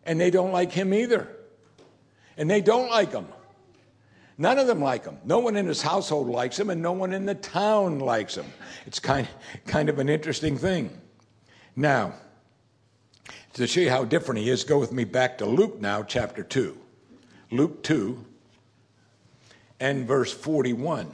And they don't like him either. And they don't like him. None of them like him. No one in his household likes him, and no one in the town likes him. It's kind of an interesting thing. Now, to show you how different he is, go with me back to Luke now, chapter 2. Luke 2 and verse 41.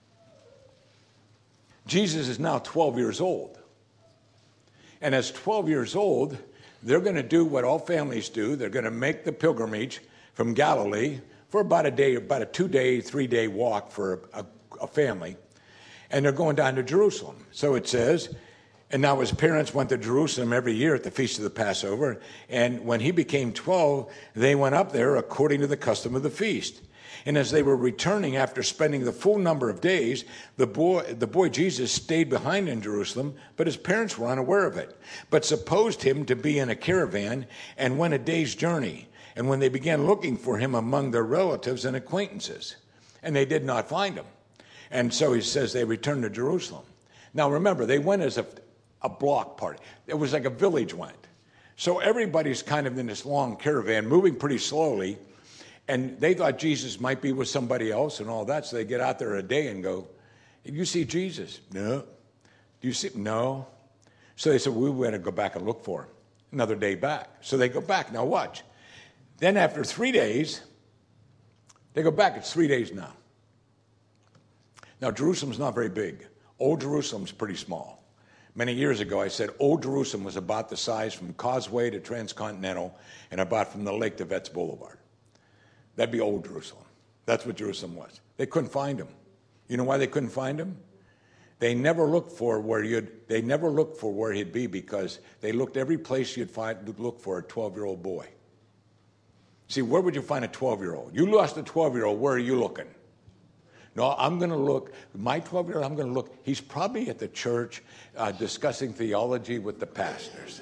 Jesus is now 12 years old. And as 12 years old, they're going to do what all families do. They're going to make the pilgrimage from Galilee for about a 2-day, 3-day walk for a family. And they're going down to Jerusalem. So it says, and now his parents went to Jerusalem every year at the feast of the Passover. And when he became 12, they went up there according to the custom of the feast. And as they were returning after spending the full number of days, the boy Jesus stayed behind in Jerusalem, but his parents were unaware of it, but supposed him to be in a caravan and went a day's journey. And when they began looking for him among their relatives and acquaintances, and they did not find him. And so he says they returned to Jerusalem. Now remember, they went as a block party. It was like a village went. So everybody's kind of in this long caravan, moving pretty slowly, and they thought Jesus might be with somebody else and all that, so they get out there a day and go, "You see Jesus?" "No." "Do you see?" "No." So they said, "We better go back and look for him." Another day back. So they go back. Now watch. Then after 3 days, they go back. It's 3 days now. Now, Jerusalem's not very big. Old Jerusalem's pretty small. Many years ago, I said Old Jerusalem was about the size from Causeway to Transcontinental and about from the lake to Vets Boulevard. That'd be Old Jerusalem. That's what Jerusalem was. They couldn't find him. You know why they couldn't find him? They never looked for where he'd be, because they looked every place you'd look for a 12-year-old boy. See, where would you find a 12-year-old? You lost a 12-year-old, where are you looking? No, I'm going to look, my 12-year-old, I'm going to look, he's probably at the church discussing theology with the pastors.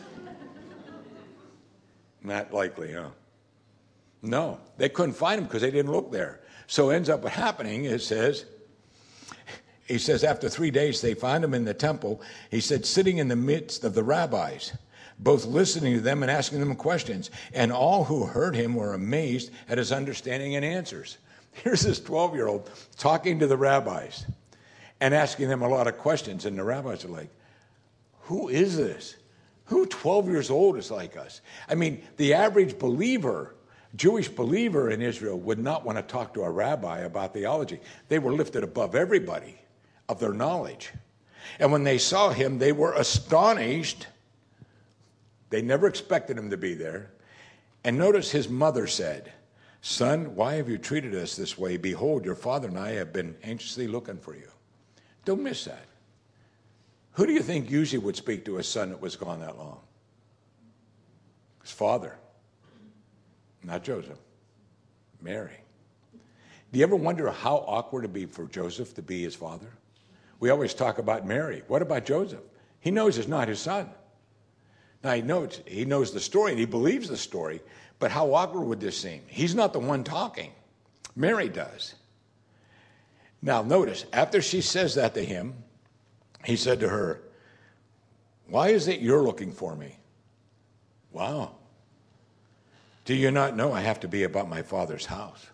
Not likely, huh? No, they couldn't find him because they didn't look there. So ends up happening, he says, after 3 days they found him in the temple. He said, sitting in the midst of the rabbis, both listening to them and asking them questions. And all who heard him were amazed at his understanding and answers. Here's this 12-year-old talking to the rabbis and asking them a lot of questions. And the rabbis are like, who is this? Who 12 years old is like us? I mean, the average believer, Jewish believer in Israel, would not want to talk to a rabbi about theology. They were lifted above everybody of their knowledge. And when they saw him, they were astonished. They never expected him to be there. And notice his mother said, "Son, why have you treated us this way? Behold, your father and I have been anxiously looking for you." Don't miss that. Who do you think usually would speak to a son that was gone that long? His father. Not Joseph. Mary. Do you ever wonder how awkward it'd be for Joseph to be his father? We always talk about Mary. What about Joseph? He knows it's not his son. Now, he knows the story and he believes the story, but how awkward would this seem? He's not the one talking. Mary does. Now, notice, after she says that to him, he said to her, "Why is it you're looking for me?" Wow. "Do you not know I have to be about my Father's house?"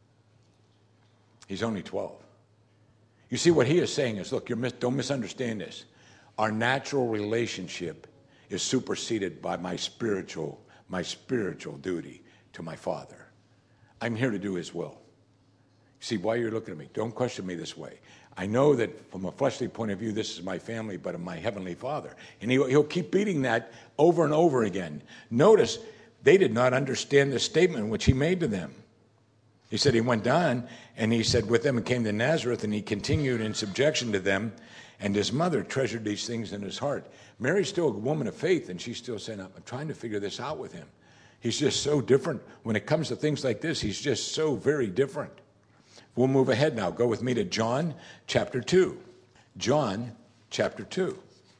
He's only 12. You see, what he is saying is, look, don't misunderstand this. Our natural relationship is superseded by my spiritual duty to my Father. I'm here to do his will. See, why you're looking at me, don't question me this way. I know that from a fleshly point of view, this is my family, but I'm my heavenly Father. And he'll keep beating that over and over again. Notice, they did not understand the statement which he made to them. He said he went down, and he said with them and came to Nazareth, and he continued in subjection to them, and his mother treasured these things in his heart. Mary's still a woman of faith, and she's still saying, I'm trying to figure this out with him. He's just so different. When it comes to things like this, he's just so very different. We'll move ahead now. Go with me to John chapter 2. John chapter 2.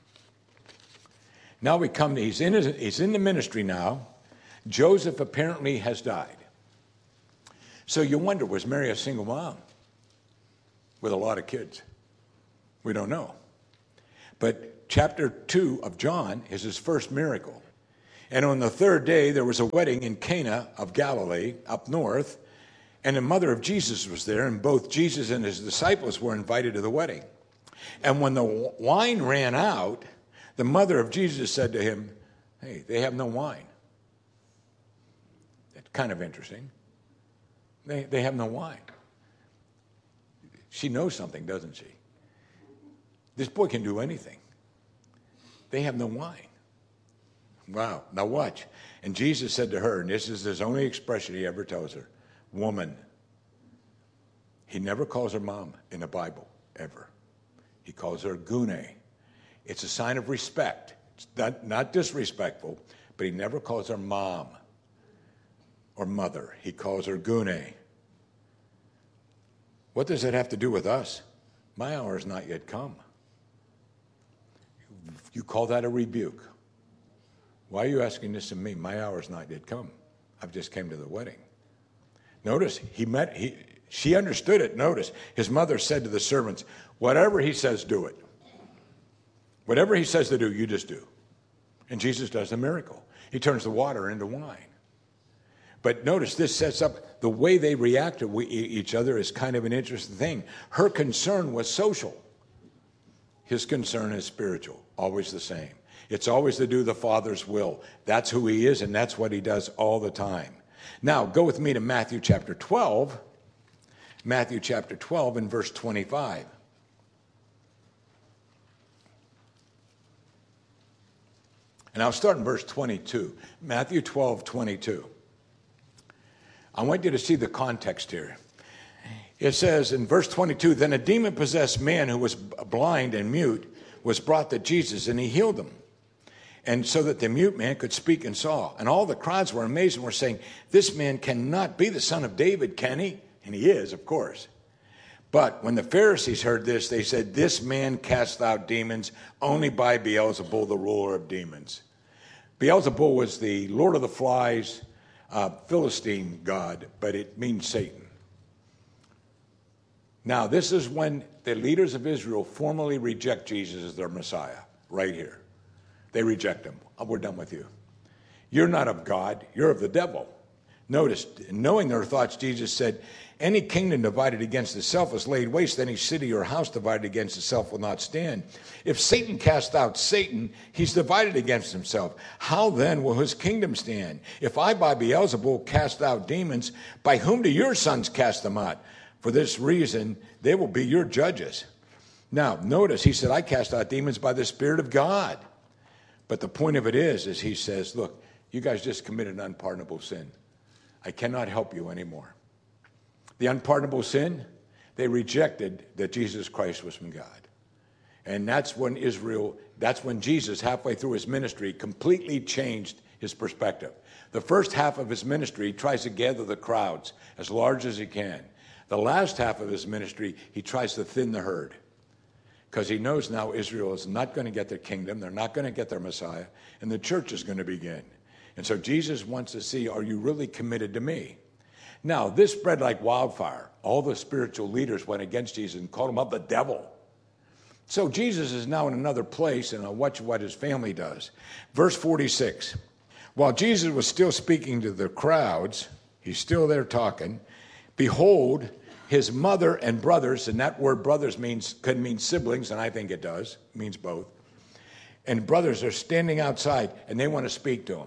Now we come to, he's in the ministry now. Joseph apparently has died. So you wonder, was Mary a single mom with a lot of kids? We don't know. But chapter 2 of John is his first miracle. And on the third day, there was a wedding in Cana of Galilee, up north, and the mother of Jesus was there, and both Jesus and his disciples were invited to the wedding. And when the wine ran out, the mother of Jesus said to him, hey, they have no wine. That's kind of interesting. They have no wine. She knows something, doesn't she? This boy can do anything. They have no wine. Wow. Now watch. And Jesus said to her, and this is his only expression he ever tells her, woman. He never calls her mom in the Bible, ever. He calls her gune. It's a sign of respect. It's not disrespectful, but he never calls her mom or mother. He calls her gune. What does that have to do with us? My hour has not yet come. You call that a rebuke. Why are you asking this of me? My hour has not yet come. I've just came to the wedding. Notice, she understood it. Notice, his mother said to the servants, whatever he says, do it. Whatever he says to do, you just do. And Jesus does a miracle. He turns the water into wine. But notice, this sets up the way they react to each other is kind of an interesting thing. Her concern was social. His concern is spiritual, always the same. It's always to do the Father's will. That's who he is, and that's what he does all the time. Now, go with me to Matthew chapter 12. Matthew chapter 12 and verse 25. And I'll start in verse 22. Matthew 12, 22. I want you to see the context here. It says in verse 22, then a demon-possessed man who was blind and mute was brought to Jesus, and he healed him. And so that the mute man could speak and saw. And all the crowds were amazed and were saying, this man cannot be the son of David, can he? And he is, of course. But when the Pharisees heard this, they said, this man casts out demons only by Beelzebul, the ruler of demons. Beelzebul was the Lord of the Flies, Philistine god, but it means Satan. Now, this is when the leaders of Israel formally reject Jesus as their Messiah, right here. They reject him. Oh, we're done with you. You're not of God, you're of the devil. Notice, knowing their thoughts, Jesus said, any kingdom divided against itself is laid waste. Any city or house divided against itself will not stand. If Satan cast out Satan, he's divided against himself. How then will his kingdom stand? If I by Beelzebul cast out demons, by whom do your sons cast them out? For this reason, they will be your judges. Now, notice, he said, I cast out demons by the Spirit of God. But the point of it is he says, look, you guys just committed an unpardonable sin. I cannot help you anymore. The unpardonable sin, they rejected that Jesus Christ was from God. And that's when Jesus, halfway through his ministry, completely changed his perspective. The first half of his ministry, he tries to gather the crowds as large as he can. The last half of his ministry, he tries to thin the herd. Because he knows now Israel is not going to get their kingdom, they're not going to get their Messiah, and the church is going to begin. And so Jesus wants to see, are you really committed to me? Now, this spread like wildfire. All the spiritual leaders went against Jesus and called him up the devil. So Jesus is now in another place, and I'll watch what his family does. Verse 46, while Jesus was still speaking to the crowds, he's still there talking, behold, his mother and brothers, and that word brothers could mean siblings, and I think it does, it means both. And brothers are standing outside, and they want to speak to him.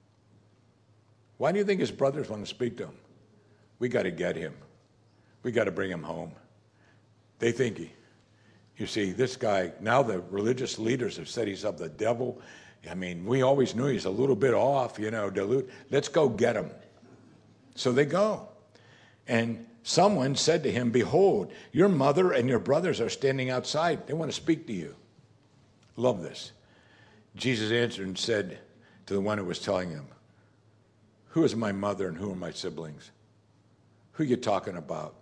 Why do you think his brothers want to speak to him? We got to get him. We got to bring him home. They think you see, this guy, now the religious leaders have said he's of the devil. I mean, we always knew he's a little bit off, dilute. Let's go get him. So they go. And someone said to him, behold, your mother and your brothers are standing outside. They want to speak to you. Love this. Jesus answered and said to the one who was telling him, who is my mother and who are my siblings? Who are you talking about?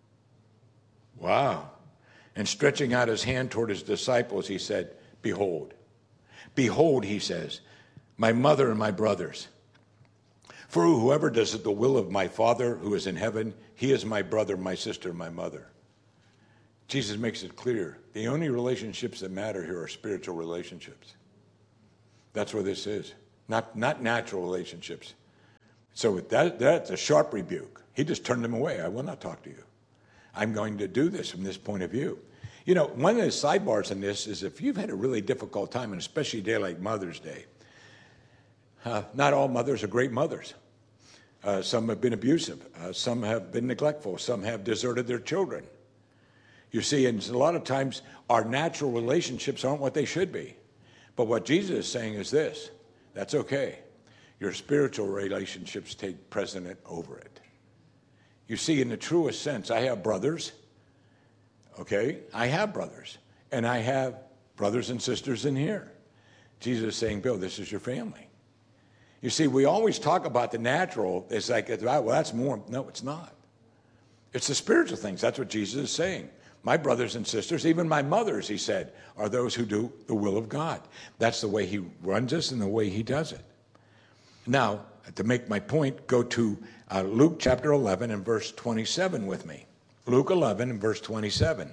Wow. And stretching out his hand toward his disciples, he said, behold. Behold, he says, my mother and my brothers. For whoever does the will of my Father who is in heaven, he is my brother, my sister, my mother. Jesus makes it clear. The only relationships that matter here are spiritual relationships. That's where this is. not natural relationships. So that's a sharp rebuke. He just turned them away. I will not talk to you. I'm going to do this from this point of view. You know, one of the sidebars in this is if you've had a really difficult time, and especially a day like Mother's Day, not all mothers are great mothers. Some have been abusive. Some have been neglectful. Some have deserted their children. You see, and a lot of times our natural relationships aren't what they should be. But what Jesus is saying is this: that's okay. Your spiritual relationships take precedent over it. You see, in the truest sense, I have brothers, okay? I have brothers, and I have brothers and sisters in here. Jesus is saying, Bill, this is your family. You see, we always talk about the natural. It's like, well, that's more. No, it's not. It's the spiritual things. That's what Jesus is saying. My brothers and sisters, even my mothers, he said, are those who do the will of God. That's the way he runs us and the way he does it. Now, to make my point, go to Luke chapter 11 and verse 27 with me. Luke 11 and verse 27.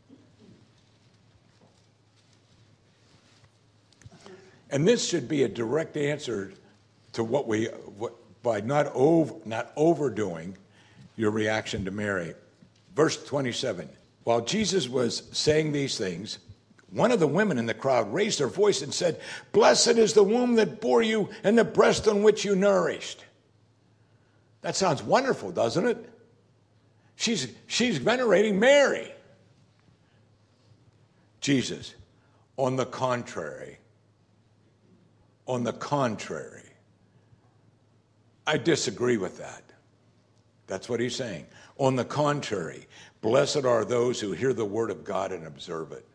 And this should be a direct answer to by not overdoing your reaction to Mary. Verse 27. While Jesus was saying these things, one of the women in the crowd raised her voice and said, "Blessed is the womb that bore you and the breast on which you nourished." That sounds wonderful, doesn't it? She's venerating Mary. Jesus, on the contrary, I disagree with that. That's what he's saying. On the contrary, blessed are those who hear the word of God and observe it.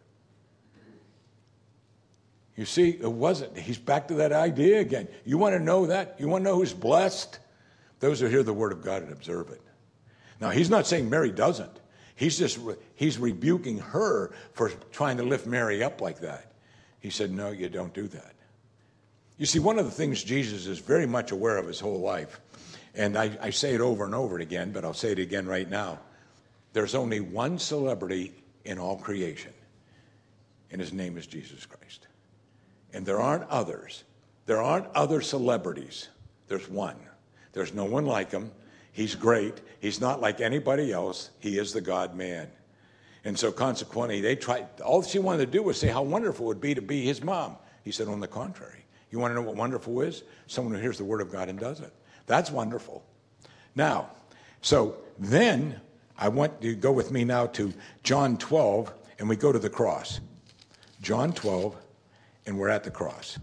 You see, it wasn't. He's back to that idea again. You want to know that? You want to know who's blessed? Those who hear the word of God and observe it. Now, he's not saying Mary doesn't. He's rebuking her for trying to lift Mary up like that. He said, no, you don't do that. You see, one of the things Jesus is very much aware of his whole life, and I say it over and over again, but I'll say it again right now. There's only one celebrity in all creation, and his name is Jesus Christ. And there aren't others. There aren't other celebrities. There's one. There's no one like him. He's great. He's not like anybody else. He is the God-man. And so consequently, they tried. All she wanted to do was say how wonderful it would be to be his mom. He said, on the contrary. You want to know what wonderful is? Someone who hears the word of God and does it. That's wonderful. Now, so then I want you to go with me now to John 12, and we go to the cross. John 12, and we're at the cross.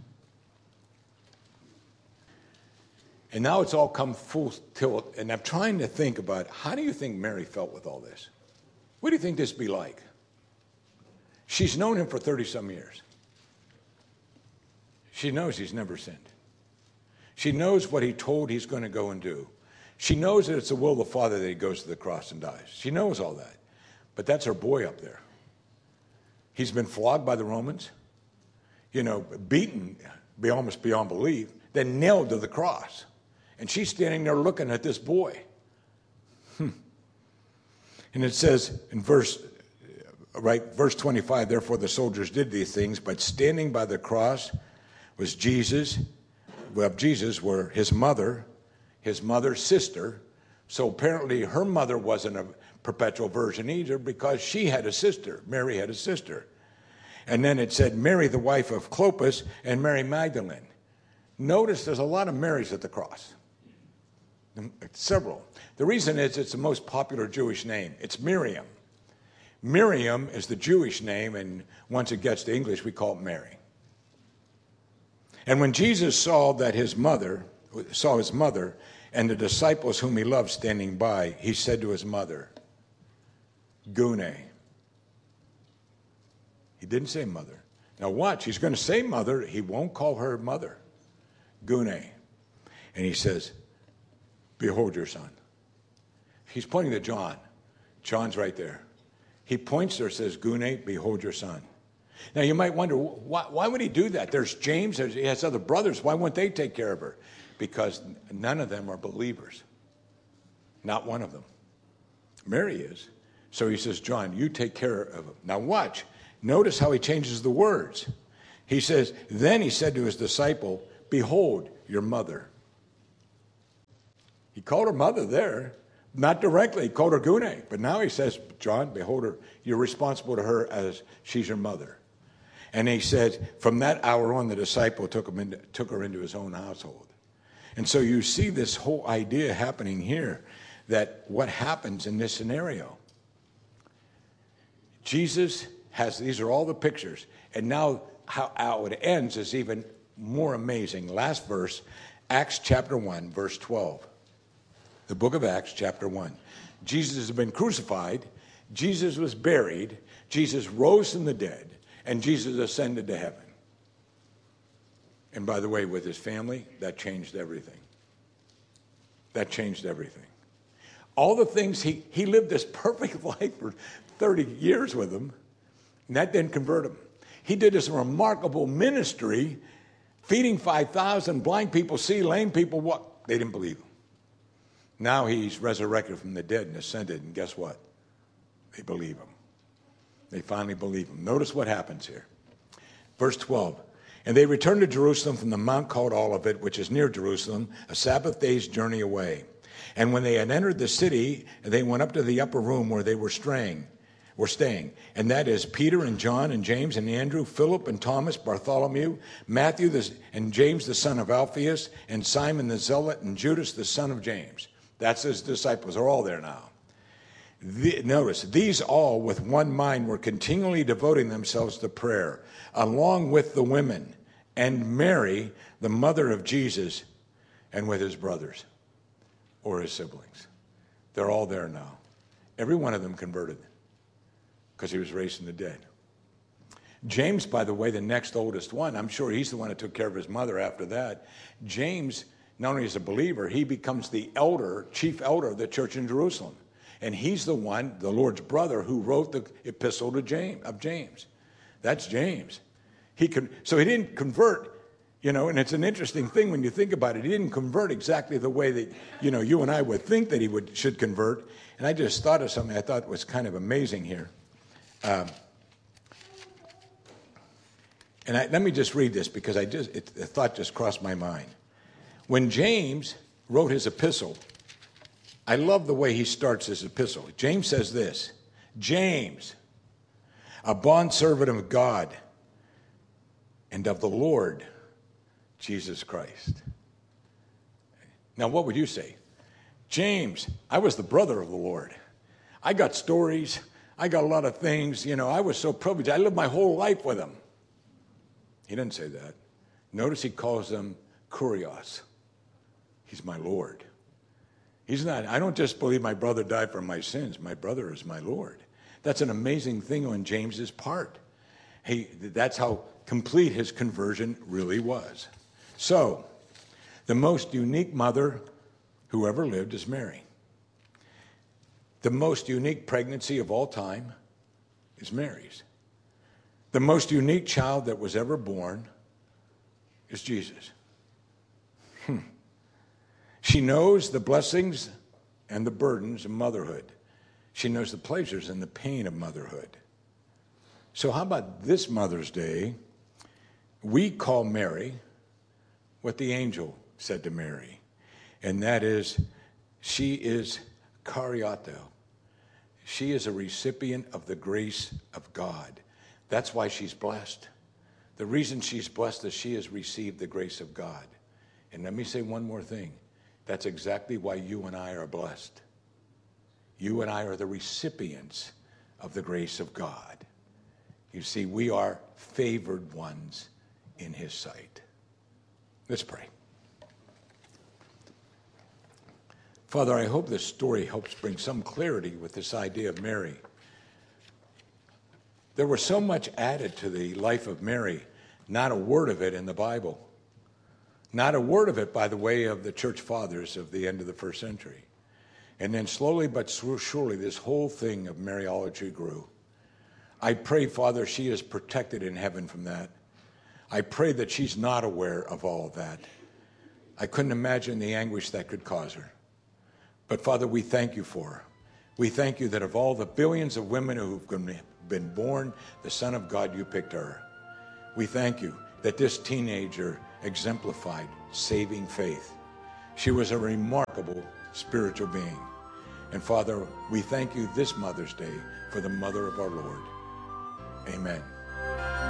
And now it's all come full tilt, and I'm trying to think about, how do you think Mary felt with all this? What do you think this would be like? She's known him for 30-some years. She knows he's never sinned. She knows what he told he's going to go and do. She knows that it's the will of the Father that he goes to the cross and dies. She knows all that. But that's her boy up there. He's been flogged by the Romans, beaten almost beyond belief, then nailed to the cross. And she's standing there looking at this boy. And it says in verse 25, therefore the soldiers did these things, but standing by the cross was Jesus. Well, Jesus were his mother's sister. So apparently her mother wasn't a perpetual virgin either, because she had a sister. Mary had a sister. And then it said Mary, the wife of Clopas, and Mary Magdalene. Notice there's a lot of Marys at the cross. Several. The reason is it's the most popular Jewish name. It's Miriam. Miriam is the Jewish name, and once it gets to English, we call it Mary. And when Jesus saw his mother and the disciples whom he loved standing by, he said to his mother, Gune. He didn't say mother. Now watch, he's going to say mother. He won't call her mother. Gune. And he says, behold your son. He's pointing to John. John's right there. He points there, says, Gune, behold your son. Now you might wonder, why would he do that? There's James, he has other brothers. Why wouldn't they take care of her? Because none of them are believers. Not one of them. Mary is. So he says, John, you take care of him. Now watch. Notice how he changes the words. He says, then he said to his disciple, behold, your mother. He called her mother there. Not directly, he called her Gune. But now he says, John, behold her. You're responsible to her as she's your mother. And he said, from that hour on, the disciple took her into his own household. And so you see this whole idea happening here, that what happens in this scenario. Jesus has, these are all the pictures. And now how it ends is even more amazing. Last verse, Acts chapter 1, verse 12. The book of Acts chapter 1. Jesus has been crucified. Jesus was buried. Jesus rose from the dead. And Jesus ascended to heaven. And by the way, with his family, that changed everything. That changed everything. All the things, he lived this perfect life for 30 years with them, and that didn't convert him. He did this remarkable ministry, feeding 5,000, blind people see, lame people walk. They didn't believe him. Now he's resurrected from the dead and ascended, and guess what? They believe him. They finally believe him. Notice what happens here. Verse 12. And they returned to Jerusalem from the mount called Olivet, which is near Jerusalem, a Sabbath day's journey away. And when they had entered the city, they went up to the upper room where they were staying. And that is Peter and John and James and Andrew, Philip and Thomas, Bartholomew, Matthew and James the son of Alphaeus, and Simon the Zealot, and Judas the son of James. That's his disciples. They're all there now. Notice, these all with one mind were continually devoting themselves to prayer, along with the women, and Mary, the mother of Jesus, and with his brothers or his siblings. They're all there now. Every one of them converted because he was raised from the dead. James, by the way, the next oldest one, I'm sure he's the one that took care of his mother after that. James, not only is a believer, he becomes the chief elder of the church in Jerusalem. And he's the one, the Lord's brother, who wrote the epistle to James. That's James. So he didn't convert, and it's an interesting thing when you think about it. He didn't convert exactly the way that, you and I would think that he should convert. And I just thought of something I thought was kind of amazing here. Let me just read this because a thought just crossed my mind. When James wrote his epistle, I love the way he starts his epistle. James says this, James, a bondservant of God and of the Lord Jesus Christ. Now, what would you say? James, I was the brother of the Lord. I got stories. I got a lot of things. I was so privileged. I lived my whole life with him. He didn't say that. Notice he calls him Kurios. He's my Lord. He's not, I don't just believe my brother died for my sins. My brother is my Lord. That's an amazing thing on James's part. That's how complete his conversion really was. So, the most unique mother who ever lived is Mary. The most unique pregnancy of all time is Mary's. The most unique child that was ever born is Jesus. She knows the blessings and the burdens of motherhood. She knows the pleasures and the pain of motherhood. So how about this Mother's Day? We call Mary what the angel said to Mary, and that is, she is Kariato. She is a recipient of the grace of God. That's why she's blessed. The reason she's blessed is she has received the grace of God. And let me say one more thing. That's exactly why you and I are blessed. You and I are the recipients of the grace of God. You see, we are favored ones in his sight. Let's pray. Father, I hope this story helps bring some clarity with this idea of Mary. There was so much added to the life of Mary, not a word of it in the Bible. Not a word of it, by the way, of the church fathers of the end of the first century. And then slowly but surely, this whole thing of Mariology grew. I pray, Father, she is protected in heaven from that. I pray that she's not aware of all of that. I couldn't imagine the anguish that could cause her. But, Father, we thank you for her. We thank you that of all the billions of women who've been born, the Son of God, you picked her. We thank you that this teenager exemplified saving faith. She was a remarkable spiritual being. And Father, we thank you this Mother's Day for the mother of our Lord. Amen.